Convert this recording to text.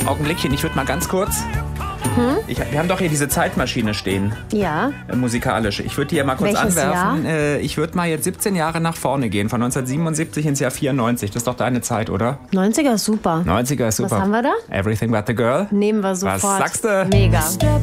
Augenblickchen, ich würde mal ganz kurz... Wir haben doch hier diese Zeitmaschine stehen. Ja. Musikalisch. Ich würde die ja mal kurz Welches anwerfen. Ich würde mal jetzt 17 Jahre nach vorne gehen, von 1977 ins Jahr 94. Das ist doch deine Zeit, oder? 90er ist super. 90er ist super. Was haben wir da? Everything But the Girl. Nehmen wir sofort. Was sagst du? Mega.